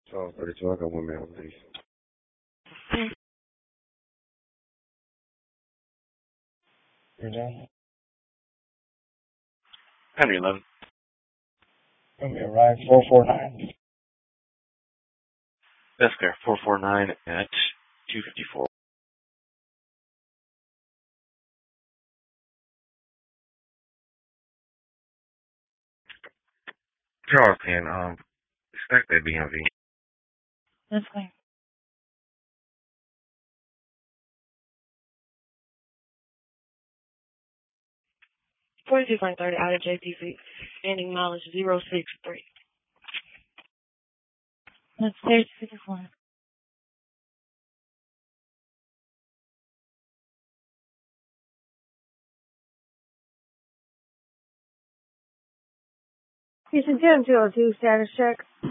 32, I got one man, please. You're done? Henry 11. Okay, right, 449. That's clear. 449 at 254. Charles 10, expect that BMV. That's fine. 42.30 out of JTC. Standing mileage 063. That's 54. Houston 202, status check.